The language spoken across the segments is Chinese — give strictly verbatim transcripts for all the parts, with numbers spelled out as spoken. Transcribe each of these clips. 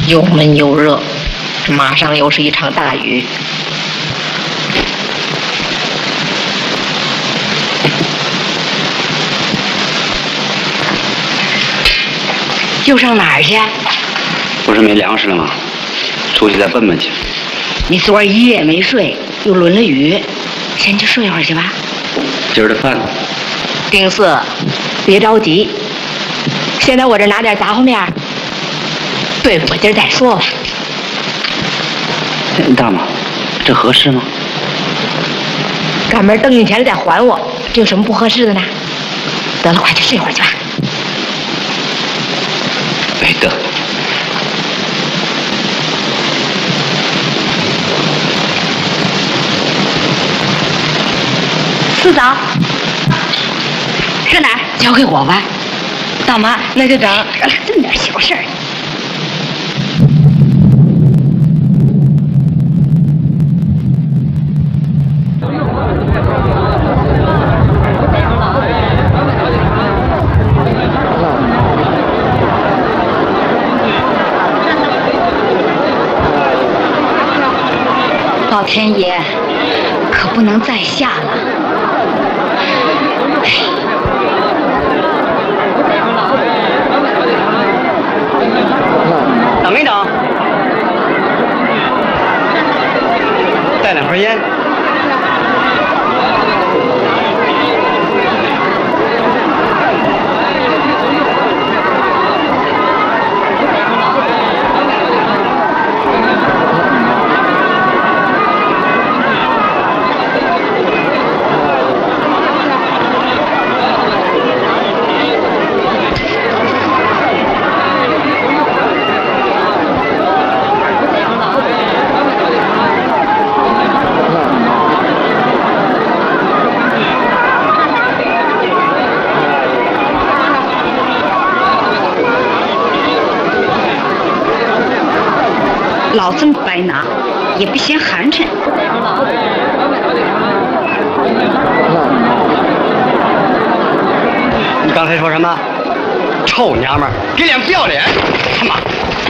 又闷又热，马上又是一场大雨。又上哪儿去？ 不是没粮食了吗？出去再奔奔去。 你昨儿一夜没睡，又淋了雨，先去睡会儿去吧。 今儿的饭， 丁四，别着急，先在我这拿点杂货面，对付我今儿再说吧。 大妈，这合适吗？ 赶明儿蹬进钱了再还我，这有什么不合适的呢？得了，快去睡会儿去吧。 哎，得。 四嫂，搁哪儿？交给我吧。大妈，那就整这么点小事儿。老天爷，可不能再下了。 等一等，带两盒烟。 老这么白拿，也不嫌寒碜。 你刚才说什么？臭娘们儿，给脸不要脸！他妈！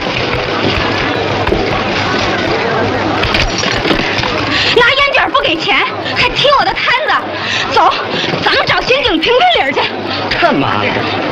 拿烟卷不给钱，还踢我的摊子，走，咱们找刑警评评理去。 干嘛呀？